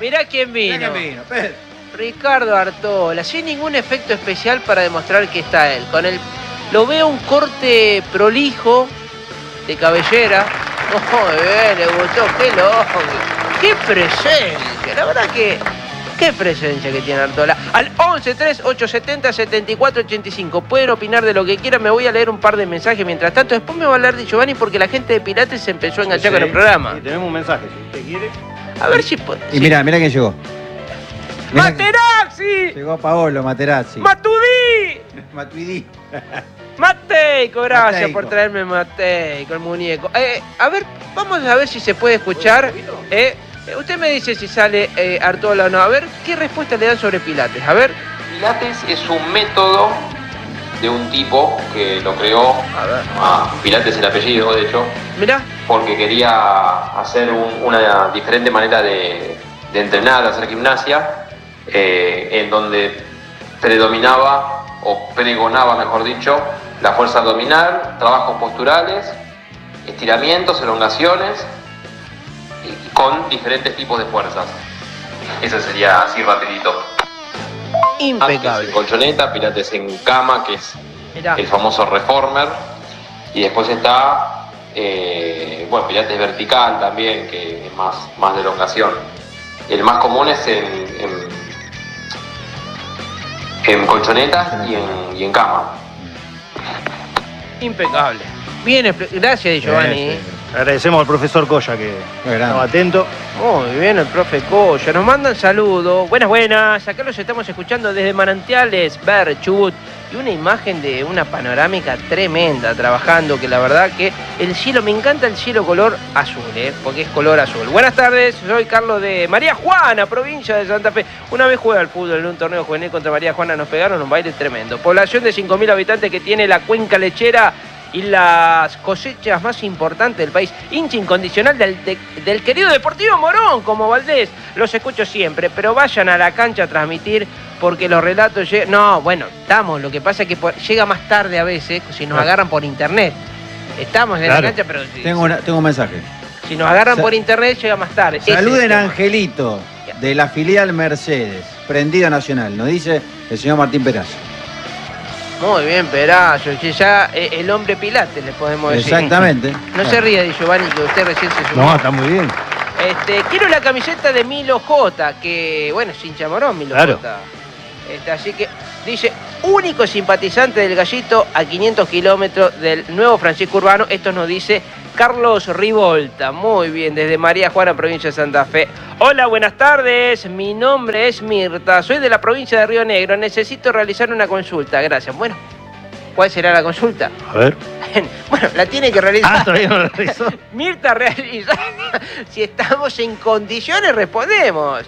Mirá quién vino. Mirá quién vino, Pedro. Ricardo Artola, sin ningún efecto especial para demostrar que está él. Lo veo un corte prolijo de cabellera. Muy bien, le gustó, qué loco. Qué presencia, la verdad que... Qué presencia que tiene Artola. Al 11-3870-7485. Pueden opinar de lo que quieran. Me voy a leer un par de mensajes mientras tanto. Después me va a hablar de Giovanni porque la gente de Pilates se empezó a enganchar con el programa. Sí, tenemos un mensaje, si usted quiere. A ver si puede. Y mira quién llegó. ¡Materazzi! Llegó Paolo Materazzi. ¡Matuidi! Mateico, gracias Mateico. por traerme Mateico, el muñeco. A ver, vamos a ver si se puede escuchar. Usted me dice si sale Artola o no. A ver, ¿qué respuesta le dan sobre Pilates? A ver. Pilates es un método de un tipo que lo creó, Pilates es el apellido de hecho, Mirá. porque quería hacer una diferente manera de entrenar, de hacer gimnasia, en donde predominaba, o pregonaba mejor dicho, la fuerza abdominal, trabajos posturales, estiramientos, elongaciones, con diferentes tipos de fuerzas. Eso sería así rapidito. Impecable. En colchoneta, Pilates en cama, que es Mirá. el famoso reformer. Y después está, Pilates vertical también, que es más de elongación. El más común es en colchonetas y en cama. Impecable. Bien, gracias Giovanni. Sí. Agradecemos al profesor Coya que estaba atento. Muy bien, el profe Coya. Nos mandan saludos. Buenas. Acá los estamos escuchando desde Manantiales, Chubut. Y una imagen de una panorámica tremenda trabajando, que la verdad que el cielo, me encanta el cielo color azul, porque es color azul. Buenas tardes, soy Carlos de María Juana, provincia de Santa Fe. Una vez jugué al fútbol en un torneo juvenil contra María Juana, nos pegaron un baile tremendo. Población de 5.000 habitantes que tiene la cuenca lechera y las cosechas más importantes del país. Hincha incondicional del querido Deportivo Morón, como Valdés. Los escucho siempre, pero vayan a la cancha a transmitir porque los relatos llegan... No, bueno, estamos. Lo que pasa es que llega más tarde a veces si nos agarran por internet. Estamos en la cancha, pero... Tengo un mensaje. Si nos agarran por internet, llega más tarde. Saluden a Angelito, de la filial Mercedes, prendido nacional. Nos dice el señor Martín Perazo. Muy bien, Perazo. Ya el hombre Pilates, le podemos decir. Exactamente. No se ríe de Giovanni, que usted recién se subió. No, está muy bien. Quiero la camiseta de Milo J, que, bueno, es hincha Morón, Milo Claro. J. Así que dice, único simpatizante del Gallito a 500 kilómetros del nuevo Francisco Urbano. Esto nos dice Carlos Rivolta. Muy bien, desde María Juana, provincia de Santa Fe. Hola, buenas tardes. Mi nombre es Mirta. Soy de la provincia de Río Negro. Necesito realizar una consulta. Gracias. Bueno, ¿cuál será la consulta? A ver. Bueno, la tiene que realizar. Todavía no lo realizó. Mirta, realiza. Si estamos en condiciones, respondemos.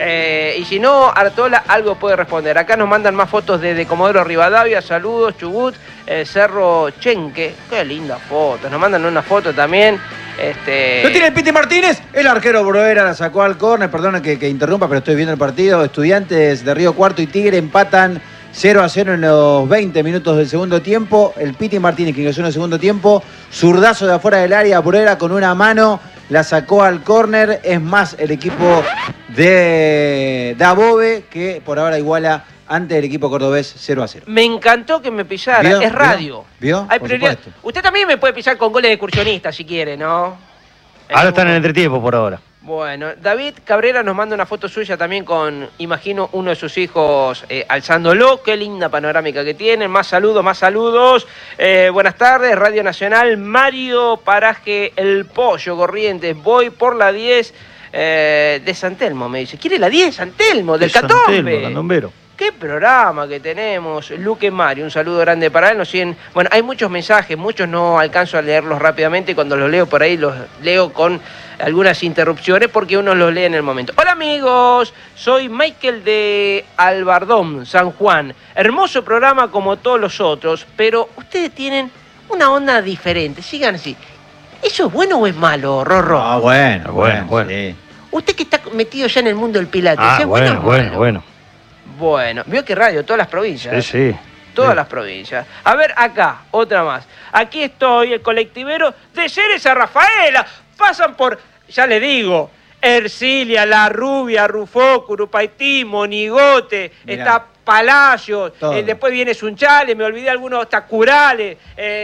Y si no, Artola algo puede responder. Acá nos mandan más fotos de Comodoro Rivadavia. Saludos, Chubut, Cerro Chenque. Qué linda foto. Nos mandan una foto también. ¿No tiene el Piti Martínez? El arquero Broera la sacó al córner. Perdona que interrumpa, pero estoy viendo el partido. Estudiantes de Río Cuarto y Tigre empatan 0-0 en los 20 minutos del segundo tiempo. El Piti Martínez, que ingresó en el segundo tiempo, zurdazo de afuera del área, Broera con una mano la sacó al córner. Es más, el equipo de Dabove, que por ahora iguala ante el equipo cordobés 0-0. Me encantó que me pisara. ¿Vio? Es radio. ¿Vio? Hay Por prioridad. supuesto. Usted también me puede pisar con goles de excursionista si quiere, ¿no? Ahora están en el entretiempo por ahora. Bueno, David Cabrera nos manda una foto suya también con, imagino, uno de sus hijos alzándolo. Qué linda panorámica que tienen. Más saludos, más saludos. Buenas tardes, Radio Nacional. Mario Paraje El Pollo Corrientes. Voy por la 10 de San Telmo, me dice. ¿Quiere la 10 de San Telmo? Del Catombe. Candombero. Qué programa que tenemos. Luque Mario, un saludo grande para él. Nos siguen. Bueno, hay muchos mensajes, muchos no alcanzo a leerlos rápidamente. Cuando los leo por ahí, los leo con algunas interrupciones porque uno los lee en el momento. Hola amigos, soy Michael de Albardón, San Juan. Hermoso programa como todos los otros, pero ustedes tienen una onda diferente. Sigan así. ¿Eso es bueno o es malo, Rorro? Ah, bueno. Sí. Usted que está metido ya en el mundo del pilates. ¿Es bueno. Bueno, vio que radio, todas las provincias. Sí. Todas las provincias. A ver, acá, otra más. Aquí estoy, el colectivero de Ceres a Rafaela. Pasan por, ya le digo, Ercilia, La Rubia, Rufó, Curupaití, Monigote, Mirá. está Palacios, Todo. después viene Sunchales, me olvidé algunos, está Curales,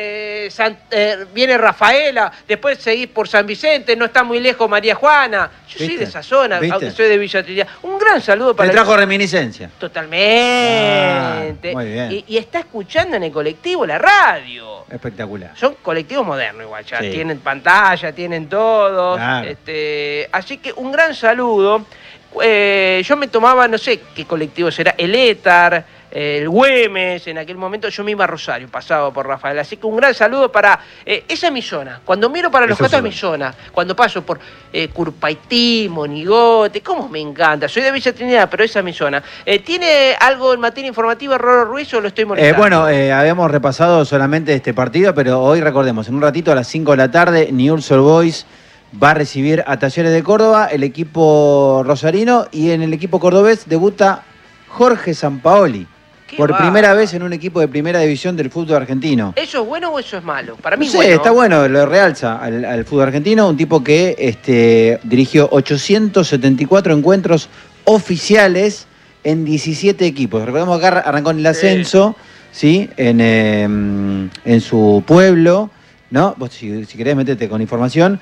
viene Rafaela, después seguís por San Vicente, no está muy lejos María Juana. Yo soy ¿Viste? de esa zona, ¿Viste? aunque soy de Villa Trinidad. Un gran saludo para Me trajo reminiscencia. Totalmente. Ah, muy bien. Y está escuchando en el colectivo la radio. Espectacular. Son colectivos modernos igual, ya Sí. tienen pantalla, tienen todos. Claro. Así que un gran saludo. Yo me tomaba, no sé qué colectivo será, el Étar, el Güemes, en aquel momento yo me iba a Rosario, pasaba por Rafael. Así que un gran saludo para esa es mi zona. Cuando miro para los Eso costados sí. es mi zona. Cuando paso por Curpaití, Monigote, cómo me encanta. Soy de Villa Trinidad, pero esa es mi zona. ¿Tiene algo en materia informativa Rolo Ruiz o lo estoy molestando? Bueno, habíamos repasado solamente este partido, pero hoy recordemos, en un ratito a las 5 de la tarde, Newell's Old Boys va a recibir a Talleres de Córdoba, el equipo rosarino, y en el equipo cordobés debuta Jorge Sampaoli. Qué Por va. primera vez en un equipo de primera división del fútbol argentino. ¿Eso es bueno o eso es malo? Para mí No es sé, bueno. está bueno, lo realza al fútbol argentino, un tipo que dirigió 874 encuentros oficiales en 17 equipos. Recordemos que acá arrancó en el ascenso, ¿sí? En su pueblo, ¿no? Vos si querés metete con información,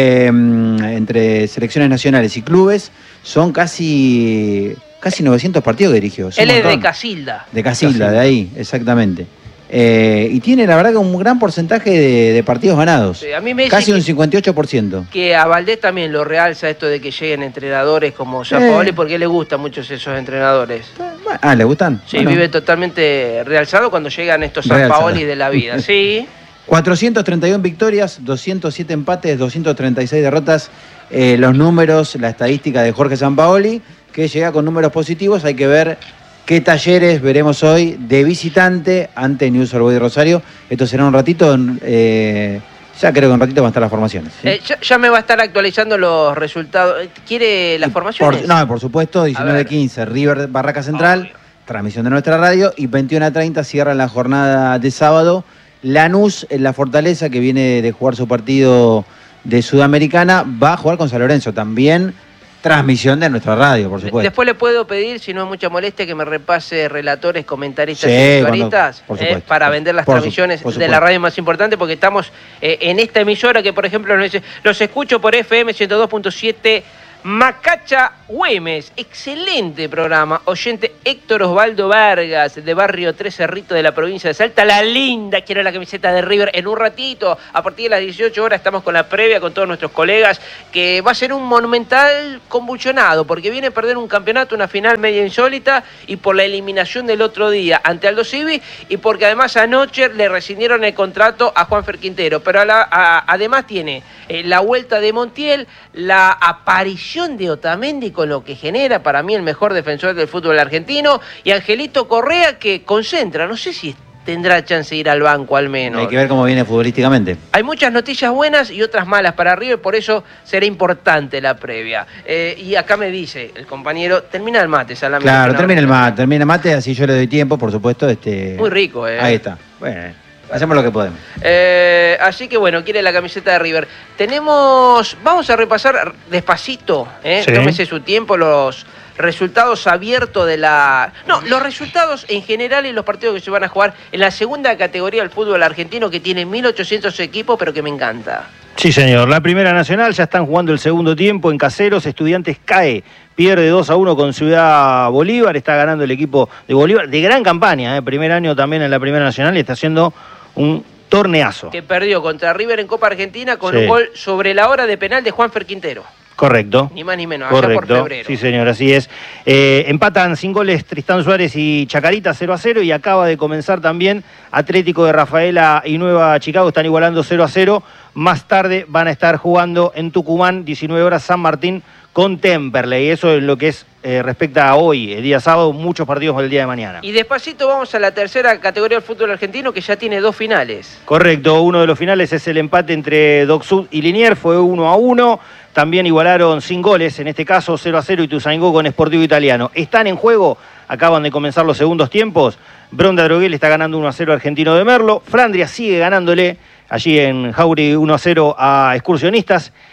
entre selecciones nacionales y clubes, son casi 900 partidos que dirigió. Es un Él es de montón. Casilda. De Casilda, de ahí, exactamente. Y tiene, la verdad, que un gran porcentaje de partidos ganados. Sí, a mí me dice Casi un que- 58%. Que a Valdés también lo realza esto de que lleguen entrenadores como Sampaoli, porque le gustan mucho esos entrenadores. Ah, ¿le gustan? Sí, Bueno. vive totalmente realzado cuando llegan estos Realzado. Sampaoli de la vida. Sí. 431 victorias, 207 empates, 236 derrotas. Los números, la estadística de Jorge Sampaoli, que llega con números positivos. Hay que ver qué Talleres veremos hoy de visitante ante Newell's Old Boys de Rosario. Esto será un ratito. Ya creo que un ratito van a estar las formaciones. ¿sí? Ya me va a estar actualizando los resultados. ¿Quiere las formaciones? Por supuesto, A ver. 19-15, River Barraca Central, Obvio. transmisión de nuestra radio, y 21-30 cierra la jornada de sábado. Lanús en la Fortaleza, que viene de jugar su partido de Sudamericana, va a jugar con San Lorenzo. También transmisión de nuestra radio, por supuesto. Después le puedo pedir, si no es mucha molestia, que me repase relatores, comentaristas Sí, y usuaristas por supuesto. para vender las Por su- transmisiones por de la supuesto. radio más importante, porque estamos en esta emisora que, por ejemplo, nos dice, los escucho por FM 102.7 Macacha Güemes. Excelente programa. Oyente Héctor Osvaldo Vargas, de Barrio Tres Cerritos de la provincia de Salta. La linda, quiero la camiseta de River en un ratito. A partir de las 18 horas estamos con la previa con todos nuestros colegas, que va a ser un monumental convulsionado, porque viene a perder un campeonato, una final media insólita, y por la eliminación del otro día ante Aldo Civi, y porque además anoche le rescindieron el contrato a Juanfer Quintero. Pero además tiene la vuelta de Montiel, la aparición de Otamendi, con lo que genera para mí el mejor defensor del fútbol argentino, y Angelito Correa, que concentra, no sé si tendrá chance de ir al banco al menos. Hay que ver cómo viene futbolísticamente. Hay muchas noticias buenas y otras malas para River, por eso será importante la previa. Y acá me dice el compañero, termina el mate, Salami. Claro, termina el mate, así yo le doy tiempo, por supuesto. Muy rico, Ahí está. Bueno, hacemos lo que podemos. Así que bueno, quiere la camiseta de River. Vamos a repasar despacito, Sí. tómese su tiempo, los resultados abiertos los resultados en general y los partidos que se van a jugar en la segunda categoría del fútbol argentino, que tiene 1.800 equipos, pero que me encanta. Sí, señor. La Primera Nacional ya están jugando el segundo tiempo en Caseros. Estudiantes cae, pierde 2-1 con Ciudad Bolívar. Está ganando el equipo de Bolívar. De gran campaña, primer año también en la Primera Nacional, y está haciendo un torneazo. Que perdió contra River en Copa Argentina con Sí. un gol sobre la hora de penal de Juanfer Quintero. Correcto. Ni más ni menos, allá por Correcto, febrero. sí señor, así es. Empatan sin goles Tristán Suárez y Chacarita 0-0, y acaba de comenzar también Atlético de Rafaela y Nueva Chicago, están igualando 0-0. Más tarde van a estar jugando en Tucumán, 19 horas, San Martín con Temperley. Eso es lo que es respecta a hoy, el día sábado, muchos partidos el día de mañana. Y despacito vamos a la tercera categoría del fútbol argentino, que ya tiene 2 finales. Correcto, uno de los finales es el empate entre Doc Sud y Liniers, fue 1-1. También igualaron sin goles, en este caso 0-0 Ituzaingó con Sportivo Italiano. Están en juego, acaban de comenzar los segundos tiempos. Bronda Droguel está ganando 1-0 Argentino de Merlo. Flandria sigue ganándole allí en Jauri 1-0 a Excursionistas.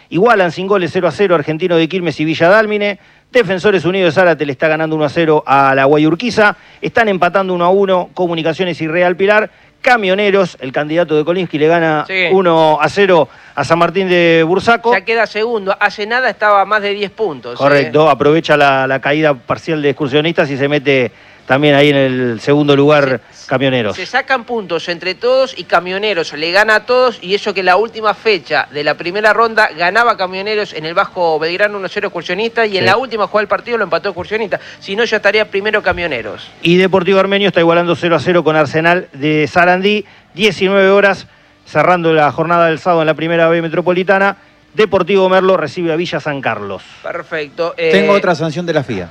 Igualan sin goles 0-0 Argentino de Quilmes y Villa Dálmine. Defensores Unidos de Zárate le está ganando 1-0 a la Guayurquiza. Están empatando 1-1 Comunicaciones y Real Pilar. Camioneros, el candidato de Kolinsky, le gana 1-0 a San Martín de Bursaco. Ya queda segundo. Hace nada estaba a más de 10 puntos. Correcto, aprovecha la caída parcial de Excursionistas y se mete también ahí en el segundo lugar Camioneros. Se sacan puntos entre todos y Camioneros le gana a todos, y eso que la última fecha de la primera ronda ganaba Camioneros en el Bajo Belgrano 1-0 Excursionistas, y en la última jugada del partido lo empató Excursionistas. Si no, ya estaría primero Camioneros. Y Deportivo Armenio está igualando 0-0 con Arsenal de Sarandí. 19 horas, cerrando la jornada del sábado en la primera B Metropolitana. Deportivo Merlo recibe a Villa San Carlos. Perfecto. Tengo otra sanción de la FIA.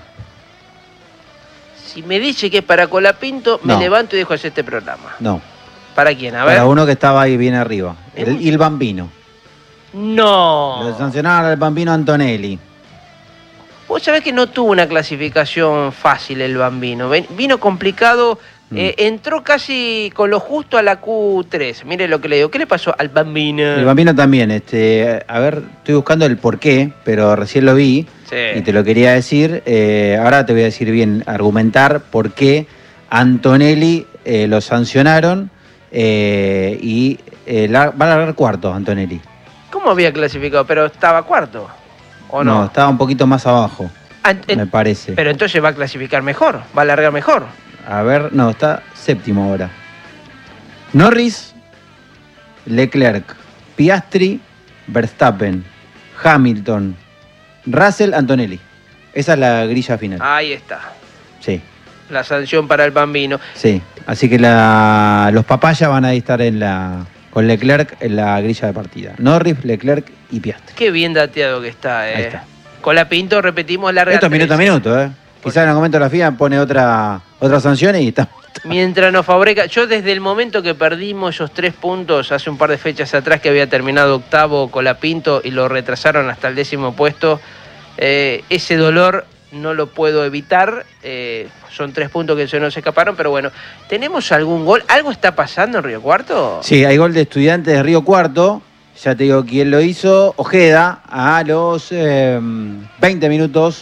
Si me dice que es para Colapinto, me levanto y dejo hacer este programa. No. ¿Para quién? A ver. Para uno que estaba ahí bien arriba. El Bambino. No. Lo sancionaron al Bambino Antonelli. Vos sabés que no tuvo una clasificación fácil el Bambino. Vino complicado. Entró casi con lo justo a la Q3. Mire lo que le digo. ¿Qué le pasó al Bambino? El Bambino también. A ver, estoy buscando el porqué, pero recién lo vi. Sí. Y te lo quería decir. Ahora te voy a decir bien, argumentar por qué Antonelli lo sancionaron y va a largar cuarto Antonelli. ¿Cómo había clasificado? ¿Pero estaba cuarto? ¿O no? No, estaba un poquito más abajo, me parece. Pero entonces va a clasificar mejor, va a largar mejor. A ver, no, está séptimo ahora. Norris, Leclerc, Piastri, Verstappen, Hamilton, Russell, Antonelli. Esa es la grilla final. Ahí está. Sí. La sanción para el Bambino. Sí, así que los papayas van a estar con Leclerc en la grilla de partida. Norris, Leclerc y Piastri. Qué bien dateado que está, Ahí está. Colapinto, repetimos, larga. Esto es minuto a minuto, Quizás en algún momento la FIA pone otra sanción y está. Mientras nos favorezca. Yo desde el momento que perdimos esos 3 puntos, hace un par de fechas atrás, que había terminado octavo Colapinto y lo retrasaron hasta el 10º puesto, ese dolor no lo puedo evitar. Son 3 puntos que se nos escaparon, pero bueno, ¿tenemos algún gol? ¿Algo está pasando en Río Cuarto? Sí, hay gol de Estudiantes de Río Cuarto. Ya te digo quién lo hizo. Ojeda, a los 20 minutos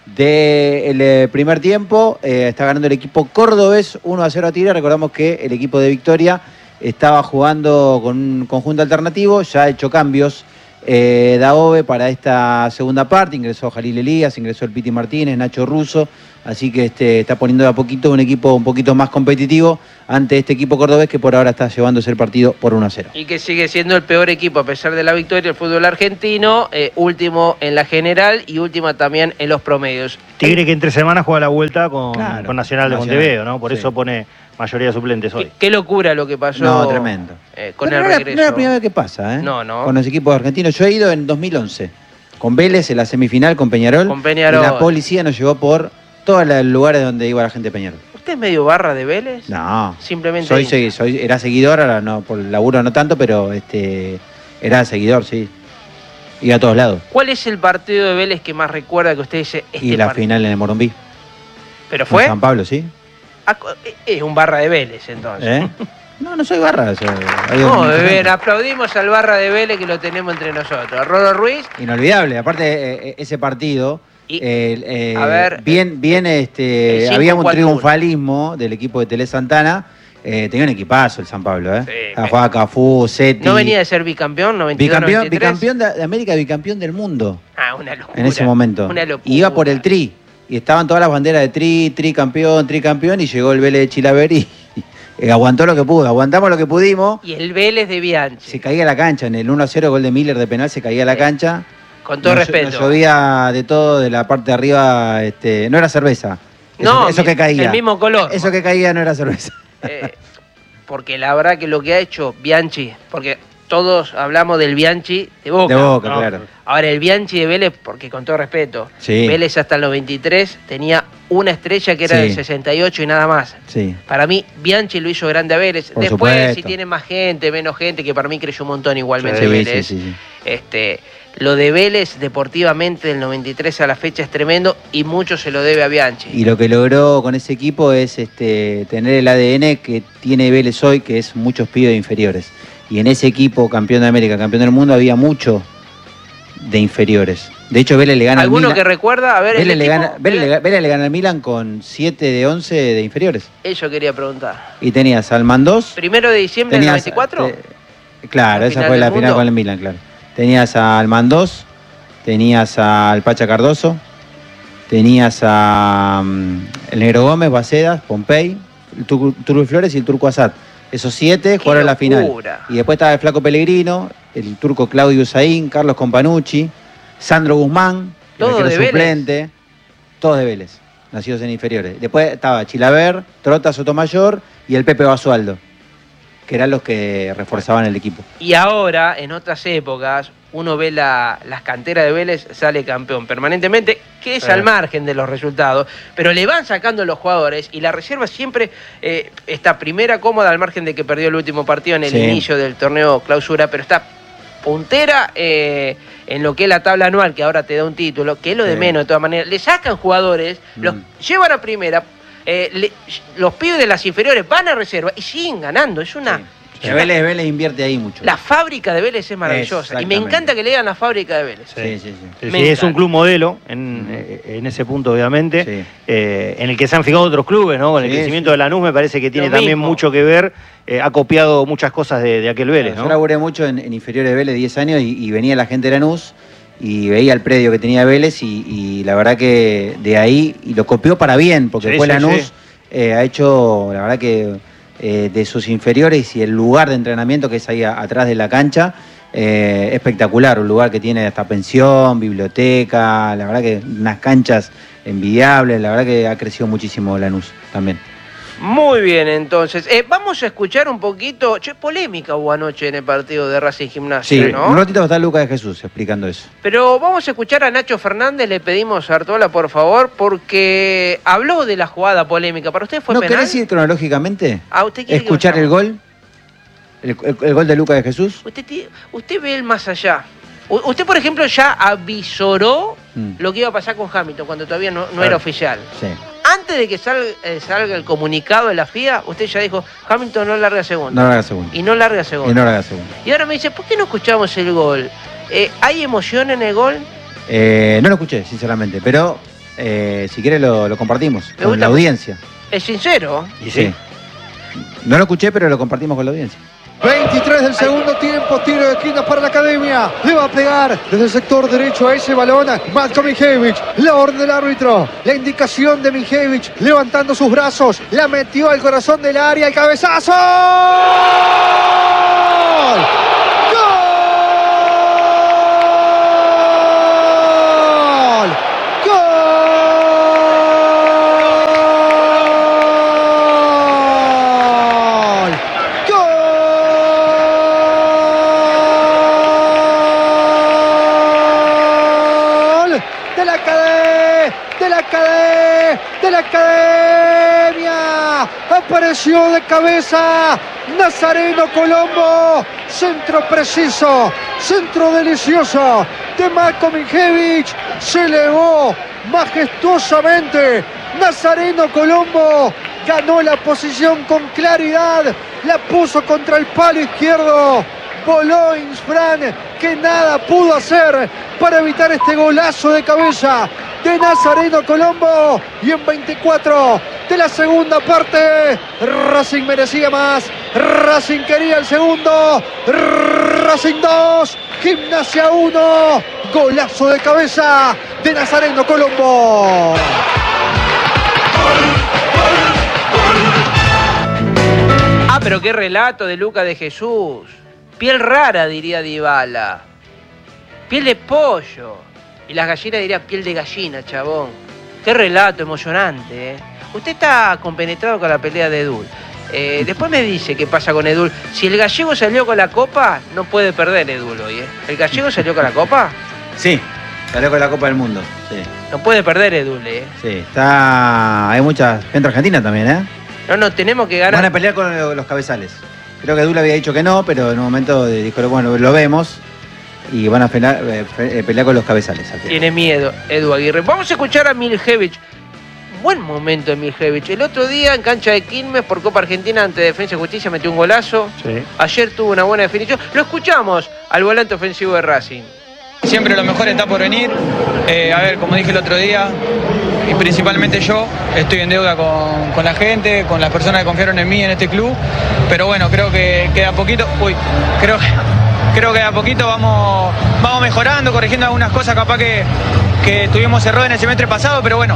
del primer tiempo. Está ganando el equipo cordobés 1-0 a Tigre. Recordamos que el equipo de Victoria estaba jugando con un conjunto alternativo. Ya ha hecho cambios Daove para esta segunda parte. Ingresó Jalil Elías, ingresó el Piti Martínez, Nacho Russo. Así que está poniendo de a poquito un equipo un poquito más competitivo ante este equipo cordobés, que por ahora está llevándose el partido por 1-0. Y que sigue siendo el peor equipo a pesar de la victoria del fútbol argentino, último en la general y última también en los promedios. Tigre que entre semanas juega la vuelta con Nacional de Montevideo, ¿no? Por eso pone mayoría de suplentes hoy. Qué locura lo que pasó. No, tremendo. Con el regreso. No es la primera vez que pasa, No. Con los equipos argentinos. Yo he ido en 2011 con Vélez en la semifinal con Peñarol. Con Peñarol. Y la policía nos llevó por todos los lugares donde iba la gente de Peñarol. ¿Usted es medio barra de Vélez? No. Simplemente. Era seguidor, ahora no, por el laburo no tanto, pero era seguidor, sí. Iba a todos lados. ¿Cuál es el partido de Vélez que más recuerda que usted dice Y la final en el Morumbí. ¿Pero fue? En San Pablo, sí. Es un barra de Vélez, entonces. No soy barra. Bien, aplaudimos al barra de Vélez que lo tenemos entre nosotros. Rolo Ruiz. Inolvidable. Aparte, ese partido, a ver, había un triunfalismo del equipo de Tele Santana. Tenía un equipazo el San Pablo, jugaba Cafú, Seti. ¿No venía de ser bicampeón? 92, bicampeón de América, bicampeón del mundo. Una locura. En ese momento. Una locura. Iba por el tri. Y estaban todas las banderas de tricampeón, y llegó el Vélez de Chilaver y aguantó lo que pudo. Aguantamos lo que pudimos. Y el Vélez de Bianchi. Se caía la cancha. En el 1-0 gol de Miller de penal se caía la cancha. Con todo respeto. Nos llovía de todo, de la parte de arriba. No era cerveza. Eso que caía. El mismo color. Eso que caía no era cerveza. Porque la verdad que lo que ha hecho Bianchi, porque todos hablamos del Bianchi de Boca. De Boca, ¿no? Claro. Ahora el Bianchi de Vélez, porque con todo respeto, Vélez hasta el 93 tenía una estrella que era del 68 y nada más. Sí. Para mí, Bianchi lo hizo grande a Vélez. Por Después, supuesto. si tiene más gente, menos gente, que para mí creció un montón igualmente Vélez. Sí. Lo de Vélez deportivamente del 93 a la fecha es tremendo y mucho se lo debe a Bianchi. Y lo que logró con ese equipo es tener el ADN que tiene Vélez hoy, que es muchos pibes inferiores. Y en ese equipo, campeón de América, campeón del mundo, había mucho de inferiores. De hecho, Vélez le gana al Milan. ¿Alguno que recuerda? A ver, Vélez le gana al Milan con 7 de 11 de inferiores. Eso quería preguntar. Y tenías al Mandós. 1 de diciembre del 94. Claro, esa fue la final con el Milan, claro. Tenías al Mandós, tenías al Pacha Cardoso, tenías a el Negro Gómez, Bacedas, Pompey, el Turbo Flores y el Turco Asad. Esos 7 jugaron la final. Y después estaba el Flaco Pellegrino, el turco Claudio Usain, Carlos Companucci, Sandro Guzmán, el suplente, todos de Vélez, nacidos en inferiores. Después estaba Chilaver, Trota, Sotomayor y el Pepe Basualdo, que eran los que reforzaban el equipo. Y ahora, en otras épocas, uno ve las canteras de Vélez, sale campeón permanentemente, que es al margen de los resultados, pero le van sacando los jugadores y la reserva siempre está primera cómoda al margen de que perdió el último partido en el inicio del torneo clausura, pero está puntera en lo que es la tabla anual, que ahora te da un título, que es lo de menos de todas maneras. Le sacan jugadores, los llevan a primera, los pibes de las inferiores van a reserva y siguen ganando. Es una... Vélez invierte ahí mucho. La fábrica de Vélez es maravillosa y me encanta que le digan la fábrica de Vélez. Sí, es un club modelo en ese punto, obviamente, en el que se han fijado otros clubes, ¿no? Con el crecimiento de Lanús me parece que tiene también mucho que ver, ha copiado muchas cosas de aquel Vélez, ¿no? Yo laburé mucho en inferiores de Vélez, 10 años, y venía la gente de Lanús y veía el predio que tenía Vélez y la verdad que de ahí, y lo copió para bien, porque después Lanús ha hecho, la verdad que... de sus inferiores y el lugar de entrenamiento que es ahí atrás de la cancha, espectacular, un lugar que tiene hasta pensión, biblioteca, la verdad que unas canchas envidiables, la verdad que ha crecido muchísimo Lanús también. Muy bien, entonces, vamos a escuchar un poquito, polémica hubo anoche en el partido de Racing Gimnasia, ¿no? Un ratito va a estar Lucas de Jesús explicando eso. Pero vamos a escuchar a Nacho Fernández, le pedimos a Artola, por favor, porque habló de la jugada polémica. ¿Para usted fue penal? ¿No querés ir cronológicamente? ¿Usted quiere escuchar el gol? ¿El gol de Lucas de Jesús? Usted ve el más allá. Usted, por ejemplo, ya avisoró lo que iba a pasar con Hamilton cuando todavía no era oficial. Sí. Antes de que salga el comunicado de la FIA, usted ya dijo, Hamilton no larga segunda. No larga segunda. Y no larga segunda. Y ahora me dice, ¿por qué no escuchamos el gol? ¿Hay emoción en el gol? No lo escuché, sinceramente, pero si quiere lo compartimos con la audiencia. ¿Es sincero? Y sí. No lo escuché, pero lo compartimos con la audiencia. 23 del segundo tiempo, tiro de esquina para la Academia. Le va a pegar desde el sector derecho a ese balón Matko Mijević. La orden del árbitro, la indicación de Mijević, levantando sus brazos, la metió al corazón del área, el cabezazo. De la Academia, apareció de cabeza Nazareno Colombo, centro preciso, centro delicioso de Matko Mijević, se elevó majestuosamente Nazareno Colombo, ganó la posición con claridad, la puso contra el palo izquierdo, voló Insfran, que nada pudo hacer para evitar este golazo de cabeza de Nazareno Colombo. Y en 24 de la segunda parte, Racing merecía más, Racing quería el segundo, Racing 2, Gimnasia 1, golazo de cabeza de Nazareno Colombo. Pero qué relato de Lucas de Jesús. Piel rara, diría Dybala. Piel de pollo. Y las gallinas dirían piel de gallina, chabón. Qué relato emocionante, ¿eh? Usted está compenetrado con la pelea de Edul. Después me dice qué pasa con Edul. Si el gallego salió con la copa, no puede perder Edul hoy, ¿eh? ¿El gallego salió con la copa? Sí, salió con la Copa del Mundo, sí. No puede perder Edul, ¿eh? Sí, está... Hay mucha gente argentina también, ¿eh? No, tenemos que ganar. Van a pelear con los cabezales. Creo que Edul había dicho que no, pero en un momento dijo, bueno, lo vemos. Y van a pelear con los cabezales. Tiene miedo Edu Aguirre. Vamos a escuchar a Miljevich. Buen momento de Miljevich. El otro día en cancha de Quilmes por Copa Argentina ante Defensa y Justicia metió un golazo. Sí. Ayer tuvo una buena definición. Lo escuchamos al volante ofensivo de Racing. Siempre lo mejor está por venir. A ver, como dije el otro día, y principalmente yo, estoy en deuda con la gente, con las personas que confiaron en mí en este club. Pero bueno, creo que de a poquito, creo que de a poquito vamos mejorando, corrigiendo algunas cosas capaz que tuvimos errores en el semestre pasado, pero bueno.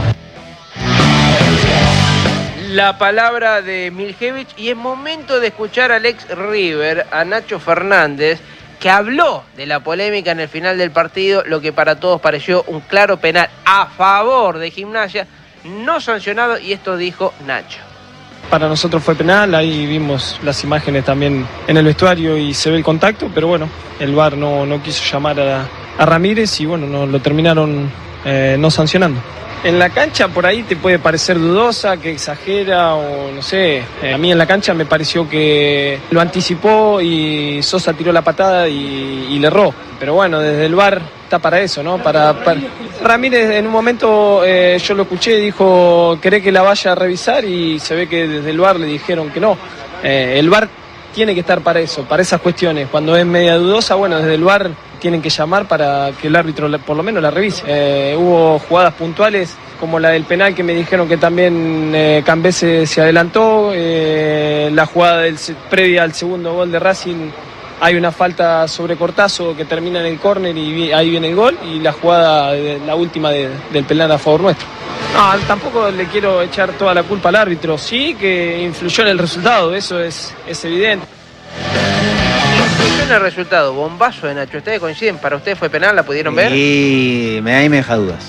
La palabra de Miljevich, y es momento de escuchar al ex River, a Nacho Fernández, que habló de la polémica en el final del partido, lo que para todos pareció un claro penal a favor de Gimnasia, no sancionado, y esto dijo Nacho. Para nosotros fue penal, ahí vimos las imágenes también en el vestuario y se ve el contacto, pero bueno, el VAR no quiso llamar a Ramírez y bueno, lo terminaron no sancionando. En la cancha por ahí te puede parecer dudosa, que exagera o no sé. A mí en la cancha me pareció que lo anticipó y Sosa tiró la patada y le erró. Pero bueno, desde el VAR está para eso, ¿no? Para... Ramírez en un momento yo lo escuché, dijo, ¿querés que la vaya a revisar? Y se ve que desde el VAR le dijeron que no. El VAR tiene que estar para eso, para esas cuestiones. Cuando es media dudosa, bueno, desde el VAR tienen que llamar para que el árbitro por lo menos la revise. Hubo jugadas puntuales como la del penal que me dijeron que también Cambese se adelantó. La jugada previa al segundo gol de Racing, hay una falta sobre Cortazo que termina en el córner y ahí viene el gol. Y la jugada, la última del penal a favor nuestro. No, tampoco le quiero echar toda la culpa al árbitro. Sí que influyó en el resultado, eso es evidente. Influyó en el resultado, bombazo de Nacho. ¿Ustedes coinciden? ¿Para ustedes fue penal? ¿La pudieron ver? Y ahí me deja dudas.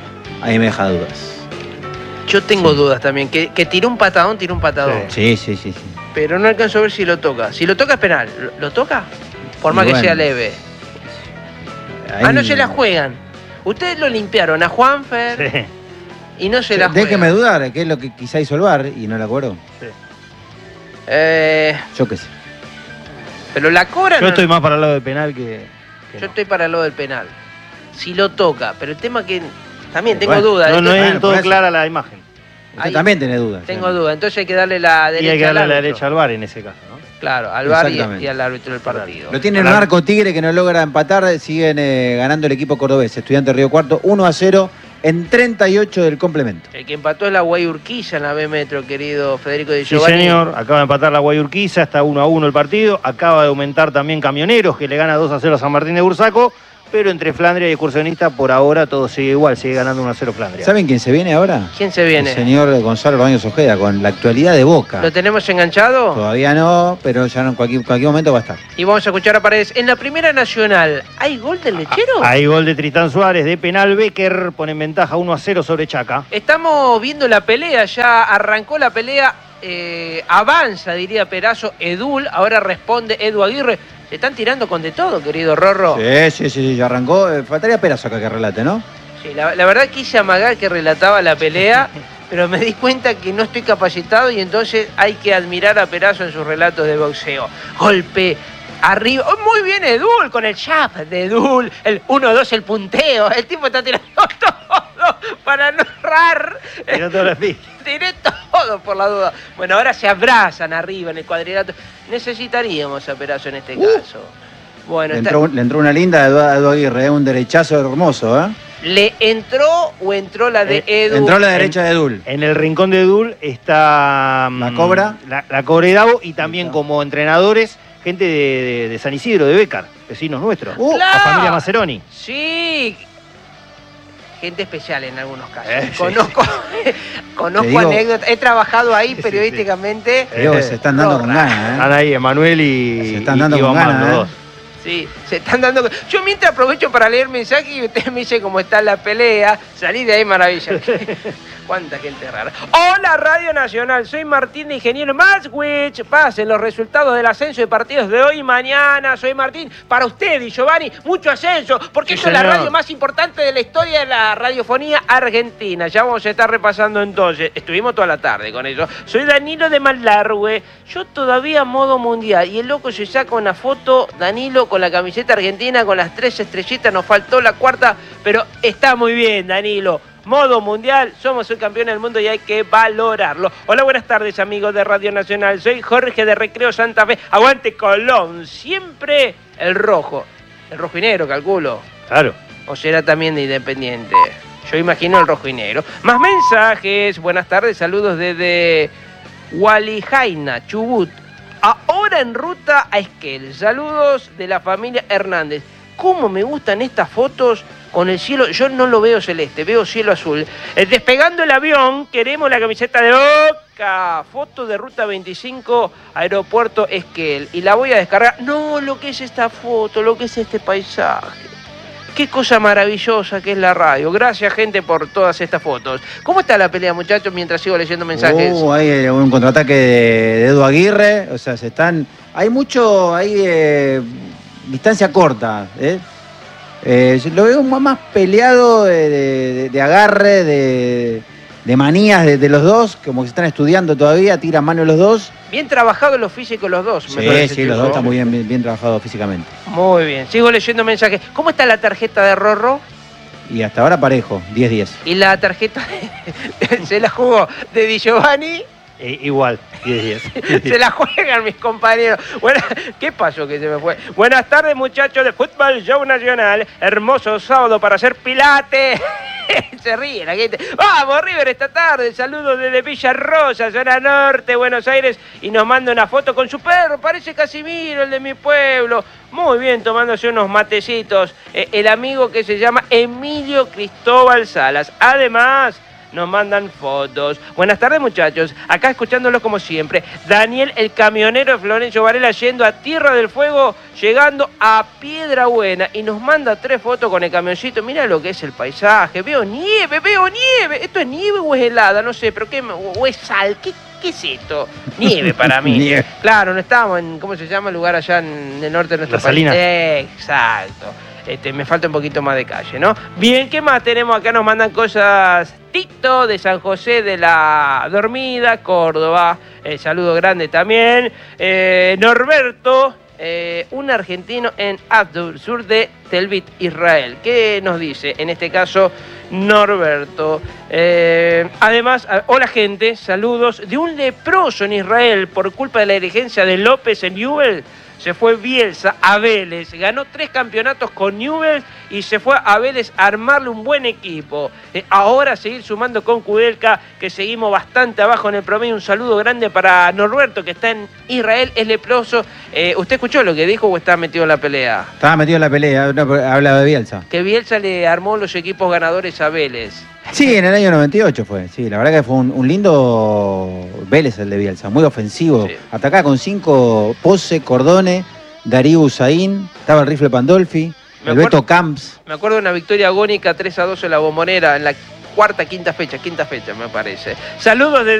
Yo tengo dudas también. Que tiró un patadón. Sí. Pero no alcanzo a ver si lo toca. Si lo toca es penal. ¿Lo toca? Por más que sea leve. Ahí... no se la juegan. Ustedes lo limpiaron a Juanfer. Sí. Y no se la juega. Déjeme dudar, que es lo que quizá hizo el VAR y no la cobró. Sí. Yo qué sé. Pero la cobra. Yo estoy más para el lado del penal que yo estoy para el lado del penal. Si lo toca, pero el tema que también tengo dudas. No es todo clara la imagen. Usted también tiene dudas. Tengo dudas, entonces hay que darle la derecha. Y hay que darle la derecha al VAR en ese caso, ¿no? Claro, al VAR y al árbitro del partido. Lo tiene un arco Tigre que no logra empatar, siguen ganando el equipo cordobés. Estudiantes Río Cuarto 1-0 en 38 del complemento. El que empató es la Guayurquiza en la B Metro, querido Federico Di Giovanni. Sí, señor, acaba de empatar la Guayurquiza, está 1-1 el partido. Acaba de aumentar también Camioneros, que le gana 2-0 a San Martín de Bursaco. Pero entre Flandria y Excursionista, por ahora todo sigue igual, sigue ganando 1-0 Flandria. ¿Saben quién se viene ahora? ¿Quién se viene? El señor Gonzalo Baños Ojeda, con la actualidad de Boca. ¿Lo tenemos enganchado? Todavía no, pero ya en cualquier momento va a estar. Y vamos a escuchar a Paredes. En la Primera Nacional, ¿hay gol del Lechero? Hay gol de Tristán Suárez, de penal. Becker pone en ventaja 1-0 sobre Chaca. Estamos viendo la pelea, ya arrancó la pelea, avanza, diría Perazo, Edul, ahora responde Edu Aguirre. Se están tirando con de todo, querido Rorro. Sí, ya arrancó. Faltaría Perazo acá que relate, ¿no? Sí, la verdad quise amagar que relataba la pelea, pero me di cuenta que no estoy capacitado y entonces hay que admirar a Perazo en sus relatos de boxeo. Golpe arriba. Oh, muy bien Edul, con el chap de Edul. El 1-2, el punteo. El tipo está tirando todo para no errar. Tiré todo por la duda. Bueno, ahora se abrazan arriba en el cuadrilátero. Necesitaríamos a Perazo en este caso. Bueno, le entró una linda de Edu Aguirre, un derechazo hermoso, ¿eh? ¿Le entró o entró la de Edu? Entró la derecha de Edul. En el rincón de Edul está la Cobra. La Cobra y Davo, y también como entrenadores, gente de San Isidro, de Bécar, vecinos nuestros. La familia Maceroni. Sí. Gente especial en algunos casos. Conozco anécdotas. He trabajado ahí periodísticamente. Se están dando con ganas, ¿eh? Están ahí Emanuel y se están dando con ganas, dos. Sí, se están dando... Yo mientras aprovecho para leer mensajes y usted me dice cómo está la pelea. Salí de ahí, maravilla. Cuánta gente rara. Hola, Radio Nacional. Soy Martín de Ingeniero Maswich. Pasen los resultados del ascenso de partidos de hoy y mañana. Soy Martín. Para usted y Giovanni, mucho ascenso. Porque esto es la radio más importante de la historia de la radiofonía argentina. Ya vamos a estar repasando entonces. Estuvimos toda la tarde con eso. Soy Danilo de Malargüe. Yo todavía modo mundial. Y el loco se saca una foto, Danilo, con la camiseta argentina, con las 3 estrellitas. Nos faltó la cuarta, pero está muy bien, Danilo. Modo mundial, somos el campeón del mundo y hay que valorarlo. Hola, buenas tardes, amigos de Radio Nacional. Soy Jorge de Recreo Santa Fe. Aguante Colón, siempre el rojo y negro, calculo. Claro. ¿O será también de Independiente? Yo imagino el rojo y negro. Más mensajes. Buenas tardes, saludos desde Hualijaina, Chubut. Ahora en ruta a Esquel. Saludos de la familia Hernández. ¿Cómo me gustan estas fotos con el cielo? Yo no lo veo celeste, veo cielo azul. Despegando el avión, queremos la camiseta de Boca. Foto de ruta 25, aeropuerto Esquel. Y la voy a descargar. No, lo que es esta foto, lo que es este paisaje. Qué cosa maravillosa que es la radio. Gracias, gente, por todas estas fotos. ¿Cómo está la pelea, muchachos, mientras sigo leyendo mensajes? Hay un contraataque de Edu Aguirre. O sea, hay mucho... distancia corta. Lo veo más peleado de agarre, de manías de los dos, como que se están estudiando todavía, tiran mano los dos. Bien trabajados los físicos los dos. Sí, los dos están muy bien trabajados físicamente. Muy bien, sigo leyendo mensajes. ¿Cómo está la tarjeta de Rorro? Y hasta ahora parejo, 10-10. ¿Y la tarjeta se la jugó de Di Giovanni? Igual, 10-10. Se la juegan mis compañeros. Bueno, ¿qué pasó que se me fue? Buenas tardes, muchachos de Fútbol Show Nacional. Hermoso sábado para hacer pilates. Se ríe la gente. Vamos, River, esta tarde. Saludos desde Villa Rosa, zona norte, Buenos Aires. Y nos manda una foto con su perro. Parece Casimiro, el de mi pueblo. Muy bien, tomándose unos matecitos. El amigo que se llama Emilio Cristóbal Salas. Además, nos mandan fotos. Buenas tardes, muchachos. Acá escuchándolos como siempre. Daniel, el camionero de Florencio Varela, yendo a Tierra del Fuego, llegando a Piedra Buena. Y nos manda 3 fotos con el camioncito. Mira lo que es el paisaje. Veo nieve. ¿Esto es nieve o es helada? No sé, pero ¿qué? ¿O es sal? ¿Qué es esto? Nieve para mí. Nieve. Claro, no estamos en, ¿cómo se llama el lugar allá en el norte de nuestro país? Salinas. Exacto. Me falta un poquito más de calle, ¿no? Bien, ¿qué más tenemos acá? Nos mandan cosas. Tito de San José de la Dormida, Córdoba. Saludo grande también. Norberto, un argentino en Abdul, sur de Tel Aviv, Israel. ¿Qué nos dice? En este caso, Norberto. Además, hola gente, saludos de un leproso en Israel por culpa de la dirigencia de López en Newell's. Se fue Bielsa a Vélez, ganó 3 campeonatos con Newell's y se fue a Vélez a armarle un buen equipo. Ahora seguir sumando con Kudelka, que seguimos bastante abajo en el promedio. Un saludo grande para Norberto, que está en Israel, es leproso. ¿Usted escuchó lo que dijo o está metido en la pelea? Estaba metido en la pelea, hablaba de Bielsa. Que Bielsa le armó los equipos ganadores a Vélez. Sí, en el año 98 fue. Sí, la verdad que fue un lindo Vélez el de Bielsa, muy ofensivo. Sí. Atacaba con 5, Pose, Cordone, Darío Usain, estaba el rifle Pandolfi, el Beto Camps. Me acuerdo de una victoria agónica 3-2 en la Bombonera en la quinta fecha me parece. Saludos de